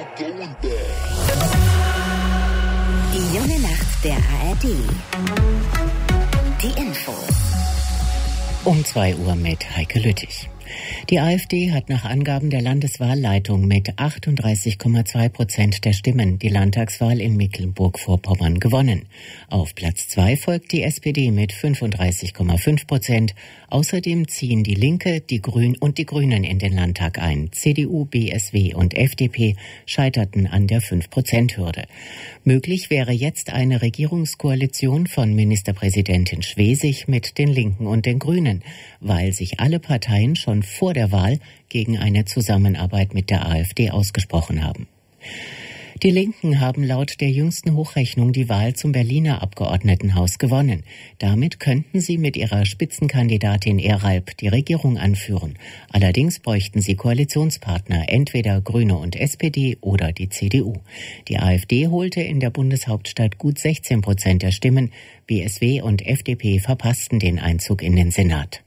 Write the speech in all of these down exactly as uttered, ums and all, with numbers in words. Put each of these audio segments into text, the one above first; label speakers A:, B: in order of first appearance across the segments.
A: Die junge Nacht der A R D. Die Infos.
B: Um zwei Uhr mit Heike Lüttich. Die AfD hat nach Angaben der Landeswahlleitung mit achtunddreißig Komma zwei Prozent der Stimmen die Landtagswahl in Mecklenburg-Vorpommern gewonnen. Auf Platz zwei folgt die S P D mit fünfunddreißig Komma fünf Prozent. Außerdem ziehen die Linke, die Grünen und die Grünen in den Landtag ein. C D U, B S W und F D P scheiterten an der fünf Prozent Hürde. Möglich wäre jetzt eine Regierungskoalition von Ministerpräsidentin Schwesig mit den Linken und den Grünen, weil sich alle Parteien schon vor der Wahl gegen eine Zusammenarbeit mit der AfD ausgesprochen haben. Die Linken haben laut der jüngsten Hochrechnung die Wahl zum Berliner Abgeordnetenhaus gewonnen. Damit könnten sie mit ihrer Spitzenkandidatin Eralp die Regierung anführen. Allerdings bräuchten sie Koalitionspartner, entweder Grüne und S P D oder die C D U. Die AfD holte in der Bundeshauptstadt gut sechzehn Prozent der Stimmen. B S W und F D P verpassten den Einzug in den Senat.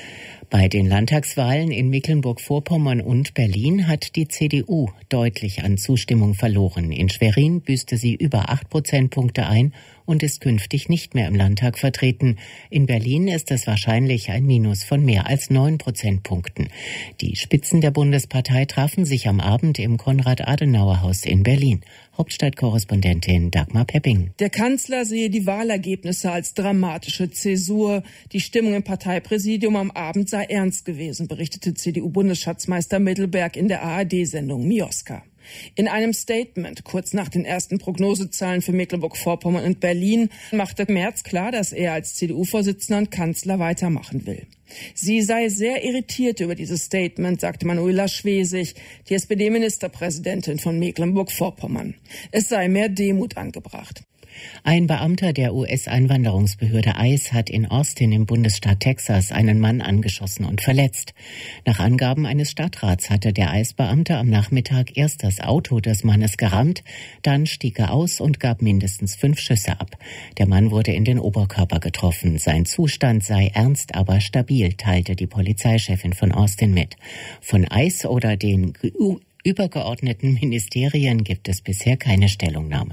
B: Bei den Landtagswahlen in Mecklenburg-Vorpommern und Berlin hat die C D U deutlich an Zustimmung verloren. In Schwerin büßte sie über acht Prozentpunkte ein und ist künftig nicht mehr im Landtag vertreten. In Berlin ist es wahrscheinlich ein Minus von mehr als neun Prozentpunkten. Die Spitzen der Bundespartei trafen sich am Abend im Konrad-Adenauer-Haus in Berlin. Hauptstadtkorrespondentin Dagmar Pepping.
C: Der Kanzler sehe die Wahlergebnisse als dramatische Zäsur. Die Stimmung im Parteipräsidium am Abend sei ernst gewesen, berichtete C D U-Bundesschatzmeister Mittelberg in der A R D-Sendung Mioska. In einem Statement kurz nach den ersten Prognosezahlen für Mecklenburg-Vorpommern und Berlin machte Merz klar, dass er als C D U-Vorsitzender und Kanzler weitermachen will. Sie sei sehr irritiert über dieses Statement, sagte Manuela Schwesig, die S P D-Ministerpräsidentin von Mecklenburg-Vorpommern. Es sei mehr Demut angebracht.
B: Ein Beamter der U S-Einwanderungsbehörde I C E hat in Austin im Bundesstaat Texas einen Mann angeschossen und verletzt. Nach Angaben eines Stadtrats hatte der I C E-Beamte am Nachmittag erst das Auto des Mannes gerammt, dann stieg er aus und gab mindestens fünf Schüsse ab. Der Mann wurde in den Oberkörper getroffen. Sein Zustand sei ernst, aber stabil, teilte die Polizeichefin von Austin mit. Von I C E oder den übergeordneten Ministerien gibt es bisher keine Stellungnahme.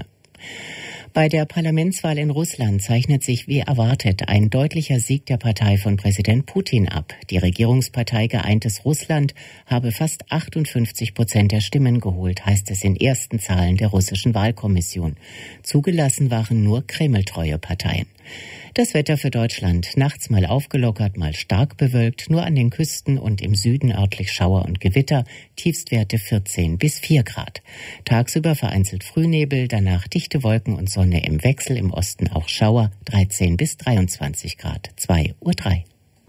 B: Bei der Parlamentswahl in Russland zeichnet sich wie erwartet ein deutlicher Sieg der Partei von Präsident Putin ab. Die Regierungspartei Geeintes Russland habe fast achtundfünfzig Prozent der Stimmen geholt, heißt es in ersten Zahlen der russischen Wahlkommission. Zugelassen waren nur kremltreue Parteien. Das Wetter für Deutschland: nachts mal aufgelockert, mal stark bewölkt, nur an den Küsten und im Süden örtlich Schauer und Gewitter, Tiefstwerte vierzehn bis vier Grad. Tagsüber vereinzelt Frühnebel, danach dichte Wolken und Sonne im Wechsel, im Osten auch Schauer, dreizehn bis dreiundzwanzig Grad, zwei Uhr drei.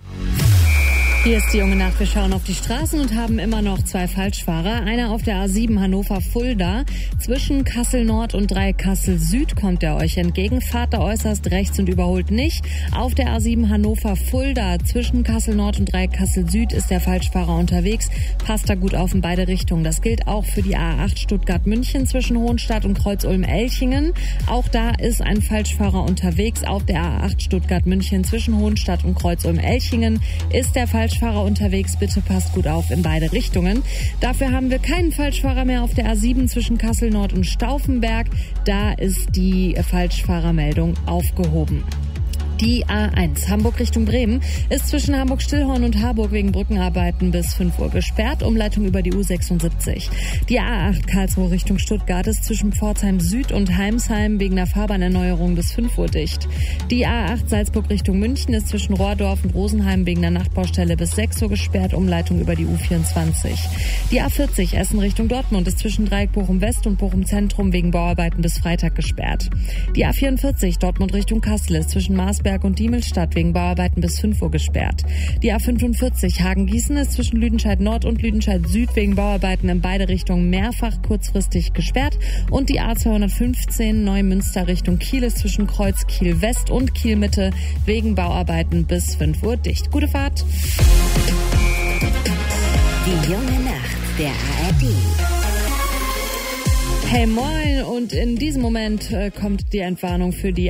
D: Hier ist die junge Nacht. Wir schauen auf die Straßen und haben immer noch zwei Falschfahrer. Einer auf der A sieben Hannover-Fulda. Zwischen Kassel Nord und drei Kassel Süd kommt er euch entgegen. Fahrt da äußerst rechts und überholt nicht. Auf der A sieben Hannover-Fulda zwischen Kassel Nord und drei Kassel Süd ist der Falschfahrer unterwegs. Passt da gut auf in beide Richtungen. Das gilt auch für die A acht Stuttgart-München zwischen Hohenstadt und Kreuz-Ulm-Elchingen. Auch da ist ein Falschfahrer unterwegs. Auf der A acht Stuttgart-München zwischen Hohenstadt und Kreuz-Ulm-Elchingen ist der Falschfahrer Falschfahrer unterwegs, bitte passt gut auf in beide Richtungen. Dafür haben wir keinen Falschfahrer mehr auf der A sieben zwischen Kassel Nord und Stauffenberg. Da ist die Falschfahrermeldung aufgehoben. Die A eins Hamburg Richtung Bremen ist zwischen Hamburg-Stillhorn und Harburg wegen Brückenarbeiten bis fünf Uhr gesperrt. Umleitung über die U sechsundsiebzig. Die A acht Karlsruhe Richtung Stuttgart ist zwischen Pforzheim Süd und Heimsheim wegen der Fahrbahnerneuerung bis fünf Uhr dicht. Die A acht Salzburg Richtung München ist zwischen Rohrdorf und Rosenheim wegen der Nachtbaustelle bis sechs Uhr gesperrt. Umleitung über die U vierundzwanzig. Die A vierzig Essen Richtung Dortmund ist zwischen Dreieck Bochum West und Bochum Zentrum wegen Bauarbeiten bis Freitag gesperrt. Die A vierundvierzig Dortmund Richtung Kassel ist zwischen Marsberg und Diemelstadt wegen Bauarbeiten bis fünf Uhr gesperrt. Die A fünfundvierzig Hagen-Gießen ist zwischen Lüdenscheid Nord und Lüdenscheid Süd wegen Bauarbeiten in beide Richtungen mehrfach kurzfristig gesperrt. Und die A zweihundertfünfzehn Neumünster Richtung Kiel ist zwischen Kreuz Kiel West und Kiel Mitte wegen Bauarbeiten bis fünf Uhr dicht. Gute Fahrt!
A: Die junge Nacht der A R D.
D: Hey moin, und in diesem Moment äh, kommt die Entwarnung für die